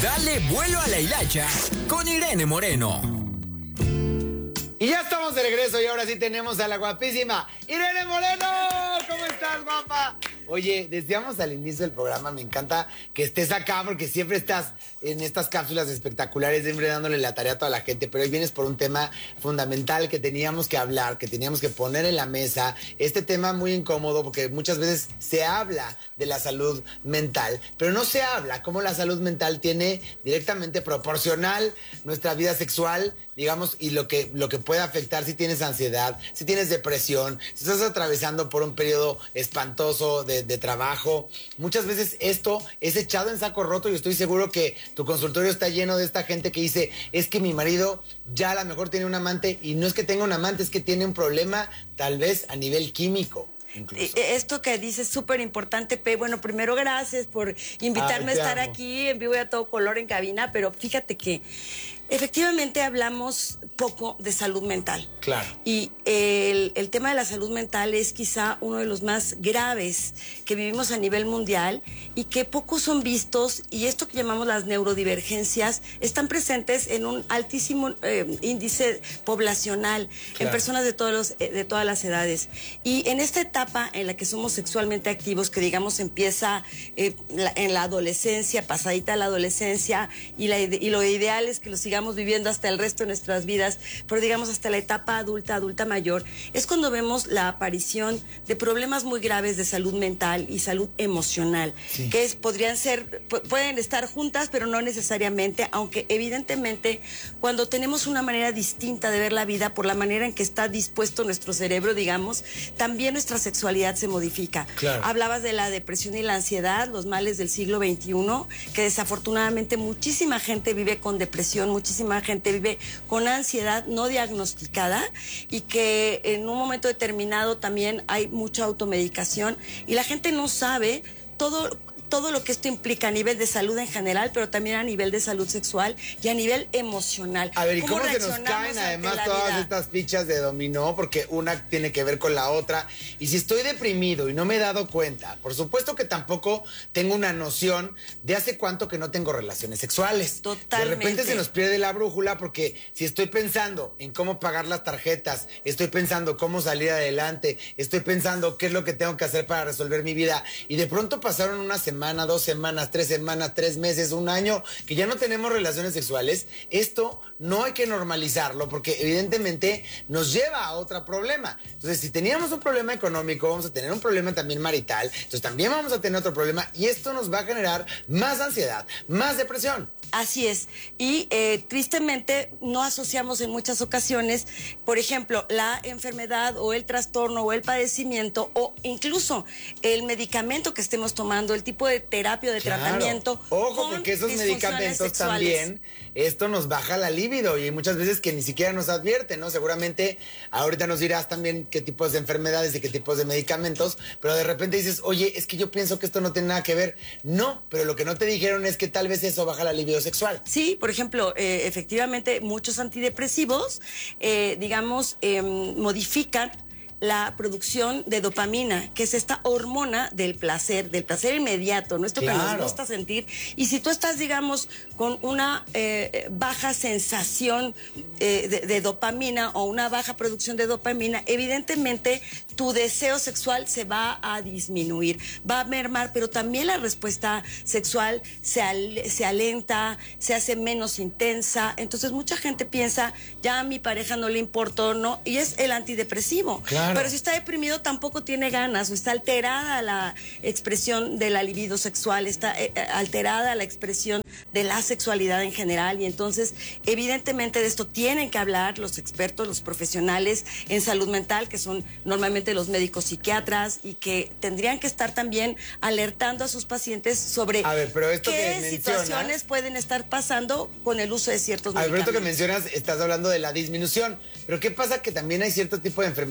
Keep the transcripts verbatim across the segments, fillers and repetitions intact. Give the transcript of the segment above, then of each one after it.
Dale vuelo a la hilacha con Irene Moreno. Y ya estamos de regreso y ahora sí tenemos a la guapísima Irene Moreno. ¿Cómo estás, guapa? Oye, decíamos al inicio del programa, me encanta que estés acá porque siempre estás en estas cápsulas espectaculares, siempre dándole la tarea a toda la gente, pero hoy vienes por un tema fundamental que teníamos que hablar, que teníamos que poner en la mesa. Este tema muy incómodo porque muchas veces se habla de la salud mental, pero no se habla cómo la salud mental tiene directamente proporcional nuestra vida sexual, digamos, y lo que, lo que puede afectar si tienes ansiedad, si tienes depresión, si estás atravesando por un periodo espantoso de, de trabajo. Muchas veces esto es echado en saco roto y estoy seguro que tu consultorio está lleno de esta gente que dice, es que mi marido ya a lo mejor tiene un amante y no es que tenga un amante, es que tiene un problema tal vez a nivel químico. Incluso. Esto que dices es súper importante, Pe. Bueno, primero gracias por invitarme Ay, a estar amo. aquí en vivo y a todo color en cabina, pero fíjate que efectivamente hablamos poco de salud mental. Claro. Y el, el tema de la salud mental es quizá uno de los más graves que vivimos a nivel mundial y que pocos son vistos, y esto que llamamos las neurodivergencias están presentes en un altísimo eh, índice poblacional, claro, en personas de, todos los, de todas las edades. Y en esta etapa en la que somos sexualmente activos, que digamos empieza eh, la, en la adolescencia, pasadita la adolescencia, y, la, y lo ideal es que lo sigamos viviendo hasta el resto de nuestras vidas, pero digamos hasta la etapa adulta, adulta mayor, es cuando vemos la aparición de problemas muy graves de salud mental y salud emocional, sí, que es, podrían ser, pueden estar juntas, pero no necesariamente, aunque evidentemente cuando tenemos una manera distinta de ver la vida por la manera en que está dispuesto nuestro cerebro, digamos, también nuestra sexualidad se modifica. Claro. Hablabas de la depresión y la ansiedad, los males del siglo veintiuno, que desafortunadamente muchísima gente vive con depresión, muchísima Muchísima gente vive con ansiedad no diagnosticada y que en un momento determinado también hay mucha automedicación y la gente no sabe todo, todo lo que esto implica a nivel de salud en general, pero también a nivel de salud sexual y a nivel emocional. A ver, ¿y cómo, cómo se nos caen además todas vida? estas fichas de dominó? Porque una tiene que ver con la otra. Y si estoy deprimido y no me he dado cuenta, por supuesto que tampoco tengo una noción de hace cuánto que no tengo relaciones sexuales. Totalmente. De repente se nos pierde la brújula porque si estoy pensando en cómo pagar las tarjetas, estoy pensando cómo salir adelante, estoy pensando qué es lo que tengo que hacer para resolver mi vida, y de pronto pasaron una semana, semana, dos semanas, tres semanas, tres meses, un año, que ya no tenemos relaciones sexuales, esto no hay que normalizarlo porque evidentemente nos lleva a otro problema. Entonces, si teníamos un problema económico, vamos a tener un problema también marital, entonces también vamos a tener otro problema y esto nos va a generar más ansiedad, más depresión. Así es, y eh, tristemente no asociamos en muchas ocasiones, por ejemplo, la enfermedad o el trastorno o el padecimiento o incluso el medicamento que estemos tomando, el tipo de terapia o de claro. tratamiento. Ojo, porque esos medicamentos sexuales también, esto nos baja la libido y muchas veces que ni siquiera nos advierten, ¿no? Seguramente ahorita nos dirás también qué tipos de enfermedades y qué tipos de medicamentos, pero de repente dices, oye, es que yo pienso que esto no tiene nada que ver. No, pero lo que no te dijeron es que tal vez eso baja la libido sexual. Sí, por ejemplo, eh, efectivamente muchos antidepresivos, eh, digamos, eh, modifican la producción de dopamina, que es esta hormona del placer, del placer inmediato, ¿no? Esto claro. que nos gusta sentir. Y si tú estás, digamos, con una eh, baja sensación eh, de, de dopamina o una baja producción de dopamina, evidentemente tu deseo sexual se va a disminuir, va a mermar, pero también la respuesta sexual se, al, se alenta, se hace menos intensa. Entonces mucha gente piensa, ya a mi pareja no le importó, ¿no? Y es el antidepresivo. Claro. Pero si está deprimido tampoco tiene ganas, o está alterada la expresión de la libido sexual, está eh, alterada la expresión de la sexualidad en general, y entonces evidentemente de esto tienen que hablar los expertos, los profesionales en salud mental, que son normalmente los médicos psiquiatras, y que tendrían que estar también alertando a sus pacientes sobre a ver, pero esto qué que situaciones mencionas, pueden estar pasando con el uso de ciertos a ver, medicamentos. esto que mencionas, estás hablando de la disminución, pero ¿qué pasa? Que también hay cierto tipo de enfermedades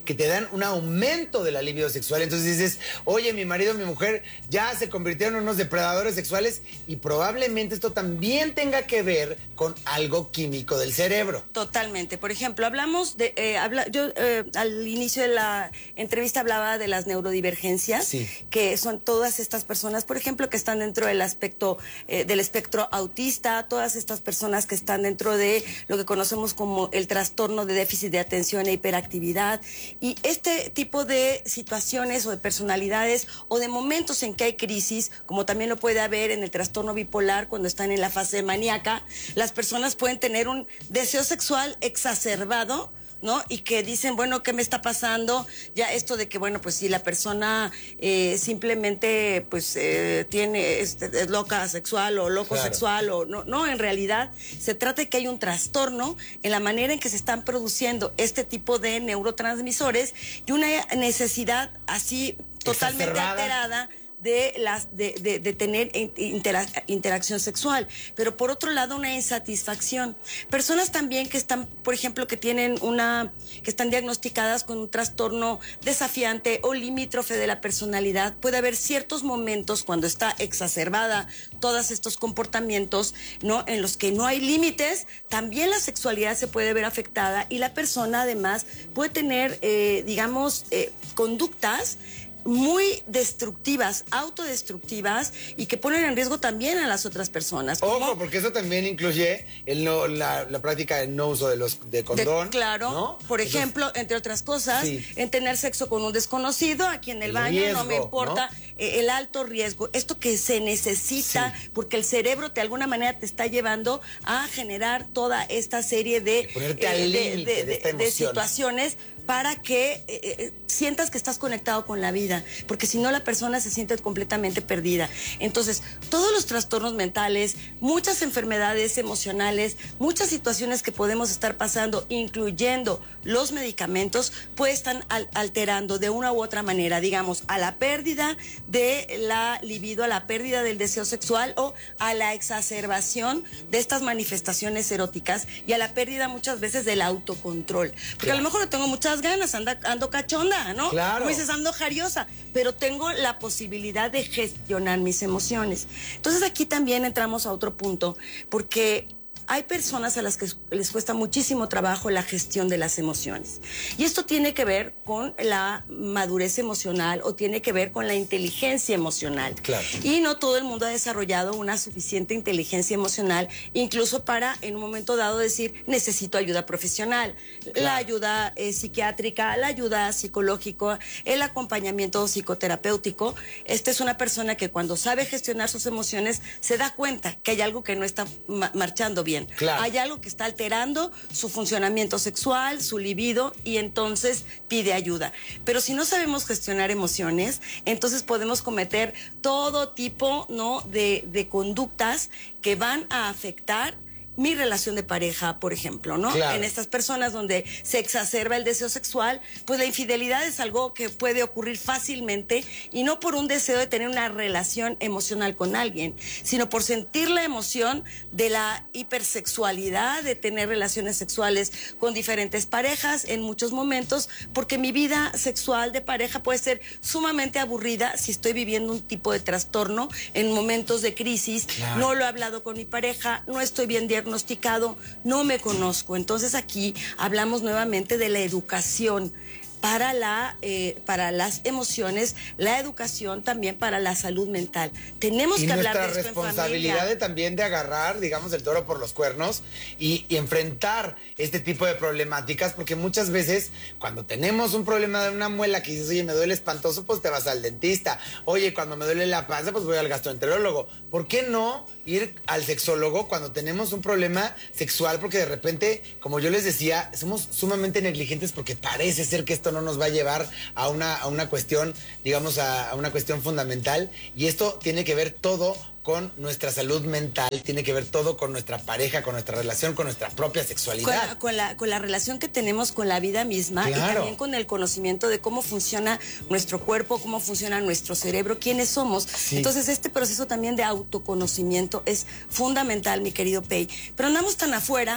que te dan un aumento de la libido sexual. Entonces dices, oye, mi marido, mi mujer ya se convirtieron en unos depredadores sexuales y probablemente esto también tenga que ver con algo químico del cerebro. Totalmente. Por ejemplo, hablamos de, eh, habla, yo eh, al inicio de la entrevista hablaba de las neurodivergencias, sí. que son todas estas personas, por ejemplo, que están dentro del aspecto eh, del espectro autista, todas estas personas que están dentro de lo que conocemos como el trastorno de déficit de atención e hiperactividad. Y este tipo de situaciones o de personalidades o de momentos en que hay crisis, como también lo puede haber en el trastorno bipolar cuando están en la fase maníaca, las personas pueden tener un deseo sexual exacerbado, ¿no? Y que dicen, bueno, ¿qué me está pasando? Ya esto de que, bueno, pues si la persona eh, simplemente, pues, eh, tiene, es, es loca sexual o loco claro. sexual o no, no, en realidad se trata de que hay un trastorno en la manera en que se están produciendo este tipo de neurotransmisores y una necesidad así totalmente alterada de las de, de, de tener intera, interacción sexual, pero por otro lado una insatisfacción. Personas también que están, por ejemplo, que tienen una, que están diagnosticadas con un trastorno desafiante o limítrofe de la personalidad, puede haber ciertos momentos cuando está exacerbada todos estos comportamientos, ¿no? En los que no hay límites, también la sexualidad se puede ver afectada y la persona además puede tener, eh, digamos, eh, conductas muy destructivas, autodestructivas y que ponen en riesgo también a las otras personas. Ojo, como, porque eso también incluye el no, la, la práctica del no uso de los de condón. De, claro, ¿no? por Entonces, ejemplo, entre otras cosas, sí. en tener sexo con un desconocido, aquí en el, el baño, riesgo, no me importa, ¿no? eh, el alto riesgo, esto que se necesita, sí. porque el cerebro de alguna manera te está llevando a generar toda esta serie de, Ponerte al eh, límite de, de, de, esta de, de situaciones para que eh, eh, sientas que estás conectado con la vida, porque si no la persona se siente completamente perdida. Entonces, todos los trastornos mentales, muchas enfermedades emocionales, muchas situaciones que podemos estar pasando, incluyendo los medicamentos, pues están al alterando de una u otra manera, digamos, a la pérdida de la libido, a la pérdida del deseo sexual o a la exacerbación de estas manifestaciones eróticas y a la pérdida muchas veces del autocontrol. Porque claro. a lo mejor no tengo muchas ganas, anda, ando cachonda, ¿no? Claro. Como dices, ando jariosa, pero tengo la posibilidad de gestionar mis emociones. Entonces aquí también entramos a otro punto, porque hay personas a las que les cuesta muchísimo trabajo la gestión de las emociones. Y esto tiene que ver con la madurez emocional o tiene que ver con la inteligencia emocional. Claro. Y no todo el mundo ha desarrollado una suficiente inteligencia emocional, incluso para en un momento dado decir, necesito ayuda profesional. Claro. La ayuda eh, psiquiátrica, la ayuda psicológica, el acompañamiento psicoterapéutico. Esta es una persona que cuando sabe gestionar sus emociones se da cuenta que hay algo que no está ma- marchando bien. Claro. Hay algo que está alterando su funcionamiento sexual, su libido, y entonces pide ayuda. Pero si no sabemos gestionar emociones, entonces podemos cometer todo tipo, ¿no? de, de conductas que van a afectar mi relación de pareja, por ejemplo, ¿no? Claro. En estas personas donde se exacerba el deseo sexual, pues la infidelidad es algo que puede ocurrir fácilmente y no por un deseo de tener una relación emocional con alguien, sino por sentir la emoción de la hipersexualidad, de tener relaciones sexuales con diferentes parejas en muchos momentos, porque mi vida sexual de pareja puede ser sumamente aburrida si estoy viviendo un tipo de trastorno en momentos de crisis, claro. no lo he hablado con mi pareja, no estoy bien diagnosticado, diagnosticado, no me conozco. Entonces aquí hablamos nuevamente de la educación para, la, eh, para las emociones, la educación también para la salud mental. Tenemos y que hablar de esto nuestra responsabilidad de también de agarrar, digamos, el toro por los cuernos y, y enfrentar este tipo de problemáticas, porque muchas veces cuando tenemos un problema de una muela que dices, oye, me duele espantoso, pues te vas al dentista. Oye, cuando me duele la panza, pues voy al gastroenterólogo. ¿Por qué no ir al sexólogo cuando tenemos un problema sexual? Porque de repente, como yo les decía, somos sumamente negligentes porque parece ser que esto no nos va a llevar a una, a una cuestión, digamos, a, a una cuestión fundamental. Y esto tiene que ver todo con nuestra salud mental, tiene que ver todo con nuestra pareja, con nuestra relación, con nuestra propia sexualidad. Con la, con la, con la relación que tenemos con la vida misma, claro. y también con el conocimiento de cómo funciona nuestro cuerpo, cómo funciona nuestro cerebro, quiénes somos. Sí. Entonces este proceso también de autoconocimiento es fundamental, mi querido Pei. Pero andamos tan afuera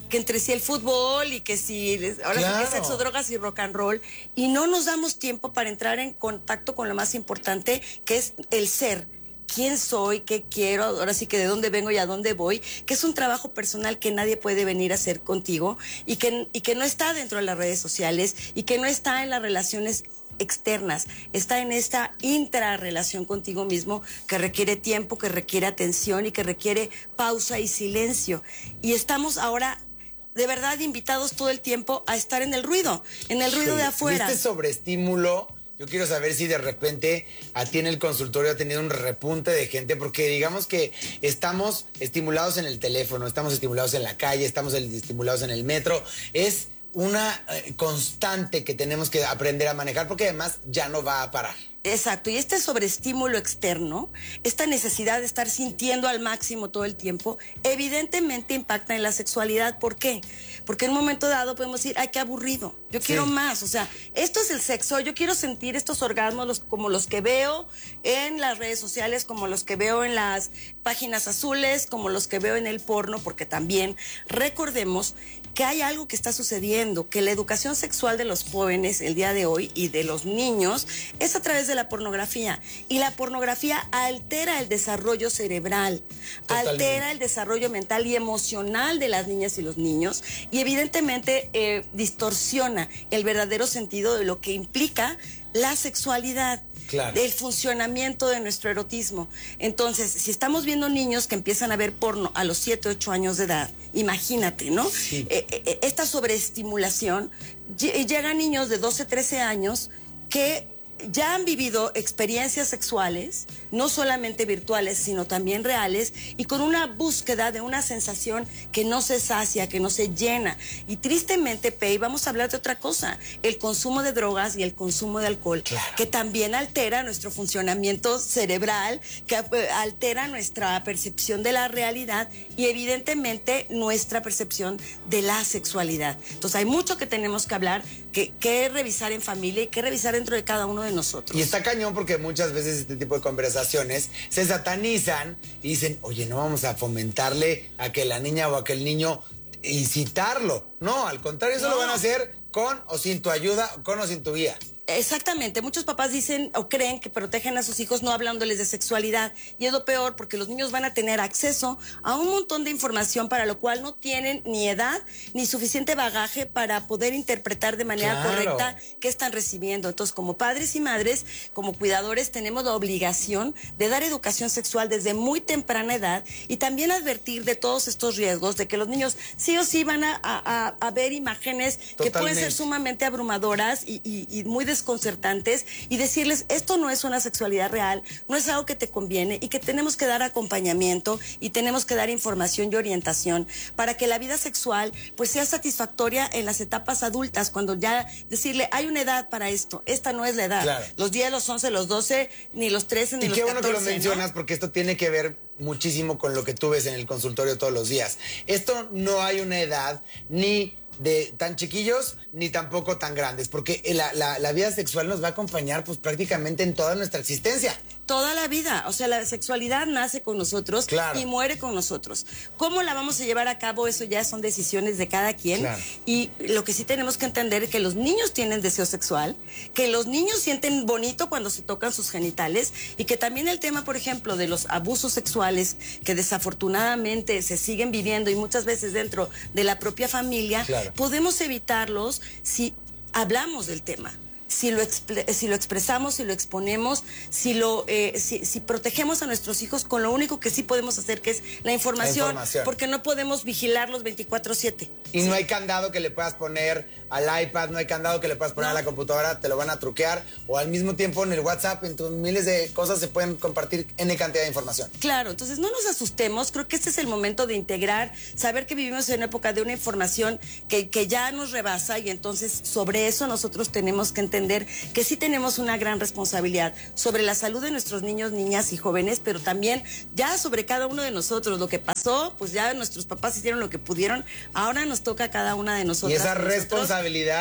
que entre sí el fútbol y que si, ahora Claro. sí que sexo, drogas y rock and roll, y no nos damos tiempo para entrar en contacto con lo más importante, que es el ser. ¿Quién soy? ¿Qué quiero? Ahora sí que de dónde vengo y a dónde voy, que es un trabajo personal que nadie puede venir a hacer contigo y que, y que no está dentro de las redes sociales y que no está en las relaciones externas, está en esta intrarrelación contigo mismo que requiere tiempo, que requiere atención y que requiere pausa y silencio. Y estamos ahora de verdad invitados todo el tiempo a estar en el ruido, en el ruido de afuera. Este sobreestímulo, yo quiero saber si de repente a ti en el consultorio ha tenido un repunte de gente, porque digamos que estamos estimulados en el teléfono, estamos estimulados en la calle, estamos estimulados en el metro. Es una eh, constante que tenemos que aprender a manejar, porque además ya no va a parar. Exacto, y este sobreestímulo externo, esta necesidad de estar sintiendo al máximo todo el tiempo, evidentemente impacta en la sexualidad. ¿Por qué? Porque en un momento dado podemos decir, ay, qué aburrido, yo quiero Sí. más. O sea, esto es el sexo, yo quiero sentir estos orgasmos los- como los que veo en las redes sociales, como los que veo en las páginas azules, como los que veo en el porno, porque también recordemos que hay algo que está sucediendo, que la educación sexual de los jóvenes el día de hoy y de los niños es a través de la pornografía. Y la pornografía altera el desarrollo cerebral, Totalmente. altera el desarrollo mental y emocional de las niñas y los niños y evidentemente eh, distorsiona el verdadero sentido de lo que implica la sexualidad. Claro. Del funcionamiento de nuestro erotismo. Entonces, si estamos viendo niños que empiezan a ver porno a los siete, ocho años de edad, imagínate, ¿no? Sí. Eh, eh, esta sobreestimulación, lle- llegan niños de doce, trece años que ya han vivido experiencias sexuales, no solamente virtuales, sino también reales, y con una búsqueda de una sensación que no se sacia, que no se llena. Y tristemente, Pei, vamos a hablar de otra cosa, el consumo de drogas y el consumo de alcohol, Claro. que también altera nuestro funcionamiento cerebral, que eh, altera nuestra percepción de la realidad y evidentemente nuestra percepción de la sexualidad. Entonces hay mucho que tenemos que hablar, que, que revisar en familia y que revisar dentro de cada uno de nosotros. Y está cañón porque muchas veces este tipo de conversaciones se satanizan y dicen, oye, no vamos a fomentarle a que la niña o a que el niño incitarlo. No, al contrario, eso No. lo van a hacer con o sin tu ayuda, con o sin tu guía. Exactamente, muchos papás dicen o creen que protegen a sus hijos no hablándoles de sexualidad y es lo peor porque los niños van a tener acceso a un montón de información para lo cual no tienen ni edad ni suficiente bagaje para poder interpretar de manera Claro. correcta qué están recibiendo. Entonces, como padres y madres, como cuidadores, tenemos la obligación de dar educación sexual desde muy temprana edad y también advertir de todos estos riesgos de que los niños sí o sí van a, a- a ver imágenes que pueden Totalmente. ser sumamente abrumadoras y, y- y muy desconcertantes y decirles esto no es una sexualidad real, no es algo que te conviene y que tenemos que dar acompañamiento y tenemos que dar información y orientación para que la vida sexual pues sea satisfactoria en las etapas adultas, cuando ya decirle hay una edad para esto, esta no es la edad, Claro. los diez, los once, los doce, ni los trece, ni Y los qué bueno que lo catorce, ¿no? mencionas porque esto tiene que ver muchísimo con lo que tú ves en el consultorio todos los días. Esto no hay una edad ni de tan chiquillos ni tampoco tan grandes, porque la, la, la vida sexual nos va a acompañar pues prácticamente en toda nuestra existencia. Toda la vida, o sea, la sexualidad nace con nosotros Claro. y muere con nosotros. ¿Cómo la vamos a llevar a cabo? Eso ya son decisiones de cada quien. Claro. Y lo que sí tenemos que entender es que los niños tienen deseo sexual, que los niños sienten bonito cuando se tocan sus genitales y que también el tema, por ejemplo, de los abusos sexuales que desafortunadamente se siguen viviendo y muchas veces dentro de la propia familia, Claro. podemos evitarlos si hablamos del tema. Si lo, expre- si lo expresamos, si lo exponemos, si lo eh, si, si protegemos a nuestros hijos con lo único que sí podemos hacer, que es la información, La información. porque no podemos vigilarlos veinticuatro siete. Y no hay candado que le puedas poner al iPad, no hay candado que le puedas poner No. a la computadora, te lo van a truquear, o al mismo tiempo en el WhatsApp, en tus miles de cosas se pueden compartir N cantidad de información. Claro, entonces no nos asustemos, creo que este es el momento de integrar, saber que vivimos en una época de una información que, que ya nos rebasa y entonces sobre eso nosotros tenemos que entender que sí tenemos una gran responsabilidad sobre la salud de nuestros niños, niñas y jóvenes, pero también ya sobre cada uno de nosotros. Lo que pasó, pues ya nuestros papás hicieron lo que pudieron, ahora nos toca a cada una de nosotros. Y esa responsabilidad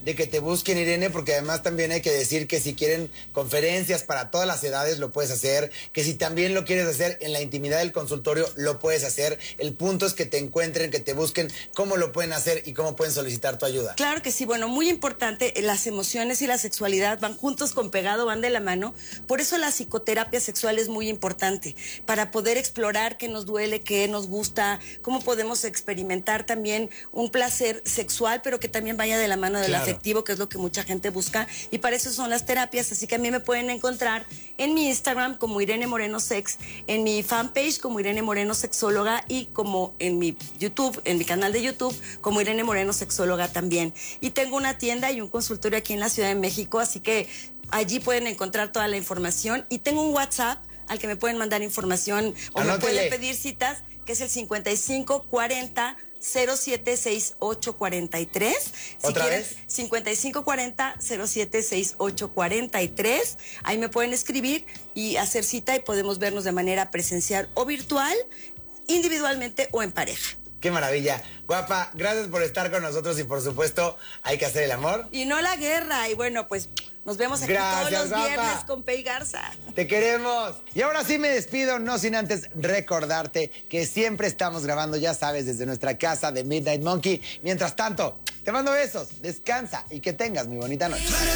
de que te busquen, Irene, porque además también hay que decir que si quieren conferencias para todas las edades, lo puedes hacer, que si también lo quieres hacer en la intimidad del consultorio, lo puedes hacer. El punto es que te encuentren, que te busquen cómo lo pueden hacer y cómo pueden solicitar tu ayuda. Claro que sí, bueno, muy importante, las emociones y la sexualidad van juntos con pegado, van de la mano. Por eso la psicoterapia sexual es muy importante, para poder explorar qué nos duele, qué nos gusta, cómo podemos experimentar también un placer sexual, pero que también vaya de la mano del Claro. afectivo, que es lo que mucha gente busca, y para eso son las terapias. Así que a mí me pueden encontrar en mi Instagram como Irene Moreno Sex, en mi fanpage como Irene Moreno Sexóloga y como en mi YouTube, en mi canal de YouTube como Irene Moreno Sexóloga también. Y tengo una tienda y un consultorio aquí en la Ciudad de México, así que allí pueden encontrar toda la información. Y tengo un WhatsApp al que me pueden mandar información o me Anótele. pueden pedir citas, que es el cincuenta y cinco cuarenta cero siete seis ocho cuarenta y tres. Si ¿Otra quieren, vez? cincuenta y cinco cuarenta cero siete seis ocho cuarenta y tres. Ahí me pueden escribir y hacer cita y podemos vernos de manera presencial o virtual, individualmente o en pareja. Qué maravilla. Guapa, gracias por estar con nosotros y por supuesto hay que hacer el amor. Y no la guerra. Y bueno, pues nos vemos aquí Gracias, todos los guapa. viernes con Pei Garza. Te queremos. Y ahora sí me despido, no sin antes recordarte que siempre estamos grabando, ya sabes, desde nuestra casa de Midnight Monkey. Mientras tanto, te mando besos, descansa y que tengas muy bonita noche.